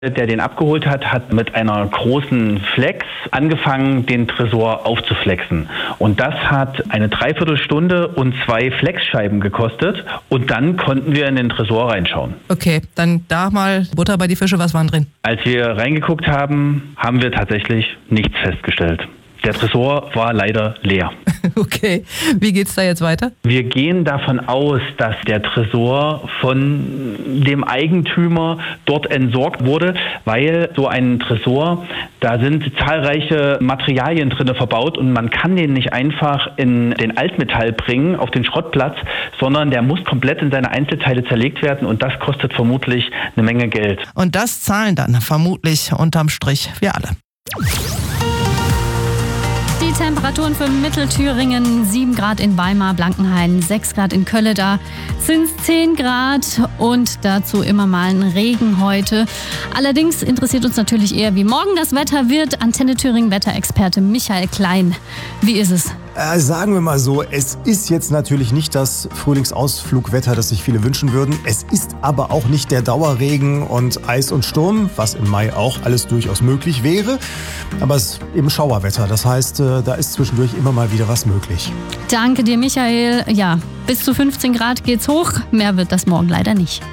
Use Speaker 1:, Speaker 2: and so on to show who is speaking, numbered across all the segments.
Speaker 1: Der den abgeholt hat, hat mit einer großen Flex angefangen, den Tresor aufzuflexen. Und das hat eine Dreiviertelstunde und 2 Flexscheiben gekostet. Und dann konnten wir in den Tresor reinschauen.
Speaker 2: Okay, dann da mal Butter bei die Fische. Was waren drin?
Speaker 1: Als wir reingeguckt haben, haben wir tatsächlich nichts festgestellt. Der Tresor war leider leer.
Speaker 2: Okay, wie geht's da jetzt weiter?
Speaker 1: Wir gehen davon aus, dass der Tresor von dem Eigentümer dort entsorgt wurde, weil so ein Tresor, da sind zahlreiche Materialien drin verbaut und man kann den nicht einfach in den Altmetall bringen, auf den Schrottplatz, sondern der muss komplett in seine Einzelteile zerlegt werden und das kostet vermutlich eine Menge Geld.
Speaker 2: Und das zahlen dann vermutlich unterm Strich wir alle.
Speaker 3: Die Temperaturen für Mittelthüringen, 7 Grad in Weimar, Blankenhain, 6 Grad in Kölle, da sind es 10 Grad und dazu immer mal ein Regen heute. Allerdings interessiert uns natürlich eher, wie morgen das Wetter wird. Antenne Thüringen Wetterexperte Michael Klein. Wie ist es?
Speaker 4: Sagen wir mal so, es ist jetzt natürlich nicht das Frühlingsausflugwetter, das sich viele wünschen würden. Es ist aber auch nicht der Dauerregen und Eis und Sturm, was im Mai auch alles durchaus möglich wäre. Aber es ist eben Schauerwetter, das heißt, da ist zwischendurch immer mal wieder was möglich.
Speaker 3: Danke dir, Michael. Ja, bis zu 15 Grad geht's hoch. Mehr wird das morgen leider nicht.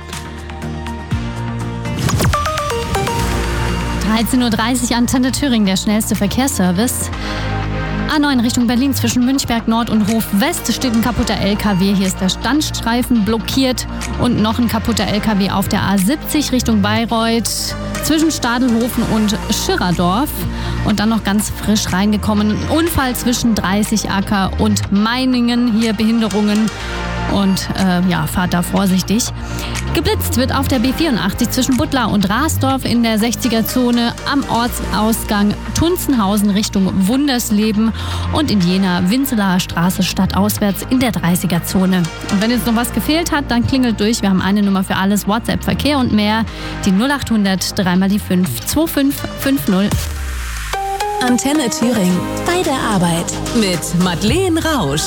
Speaker 3: 13:30 Uhr, Antenne Thüringen, der schnellste Verkehrsservice. A9 Richtung Berlin zwischen Münchberg Nord und Hof West steht ein kaputter LKW. Hier ist der Standstreifen blockiert und noch ein kaputter LKW auf der A70 Richtung Bayreuth zwischen Stadelhofen und Schirrerdorf. Und dann noch ganz frisch reingekommen, ein Unfall zwischen 30 Acker und Meiningen. Hier Behinderungen und fahrt da vorsichtig. Geblitzt wird auf der B84 zwischen Buttlar und Rasdorf in der 60er-Zone am Ortsausgang Tunzenhausen Richtung Wundersleben und in Jena Winzelaer Straße stadtauswärts in der 30er-Zone. Und wenn jetzt noch was gefehlt hat, dann klingelt durch. Wir haben eine Nummer für alles, WhatsApp, Verkehr und mehr. Die 0800 3 mal die 5 2550.
Speaker 5: Antenne Thüringen. Bei der Arbeit mit Madeleine Rausch.